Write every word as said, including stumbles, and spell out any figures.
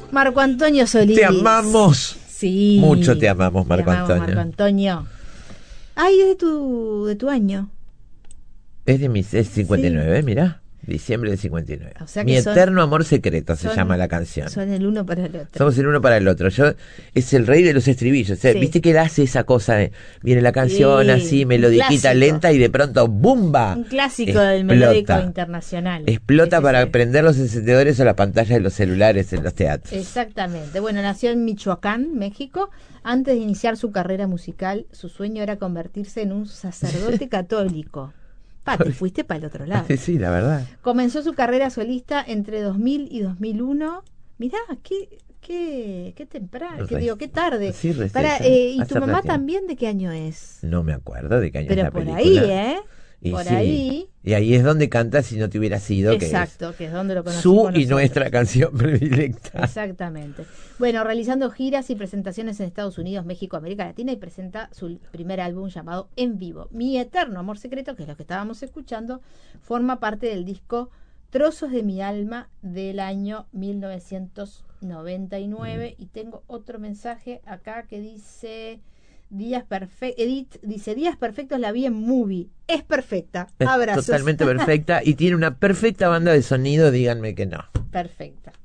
Marco Antonio Solís. Te amamos. Sí. Mucho te amamos, Marco te amamos, Antonio. Marco Antonio. Ay, es de tu, de tu año. Es de mis es cincuenta y nueve, Sí. mirá. Diciembre del cincuenta y nueve. O sea que Mi son- eterno amor secreto se son- llama la canción. Son el uno para el otro. Somos el uno para el otro. Yo es el rey de los estribillos. ¿eh? Sí. Viste que él hace esa cosa de, viene la canción Sí, así, un melodiquita clásico. lenta y de pronto ¡bumba! Un clásico Explota. del melódico internacional. Explota Ese para sí. prender los encendedores o la pantalla de los celulares en los teatros. Exactamente. Bueno, nació en Michoacán, México. Antes de iniciar su carrera musical, su sueño era convertirse en un sacerdote católico. Pa, te fuiste para el otro lado. Sí, sí, la verdad. Comenzó su carrera solista entre dos mil y dos mil uno. Mirá, qué, qué, qué temprano, qué Re- digo, qué tarde. Sí, re- Para, sí, eh, ¿y hace tu mamá recién. también de qué año es? No me acuerdo de qué año es Pero la por película. ahí, ¿eh? Y por sí. ahí. Y ahí es donde canta Si no te hubiera sido, Exacto, que es donde lo que es conocimos su y nosotros. nuestra canción predilecta. Exactamente. Bueno, realizando giras y presentaciones en Estados Unidos, México, América Latina, y presenta su primer álbum llamado En Vivo. Mi eterno amor secreto, que es lo que estábamos escuchando, forma parte del disco Trozos de mi alma del año mil novecientos noventa y nueve. Mm. Y tengo otro mensaje acá que dice... Días perfectos, Edith dice, Días perfectos la vi en Movie, es perfecta, Es abrazos. totalmente perfecta y tiene una perfecta banda de sonido, díganme que no. Perfecta.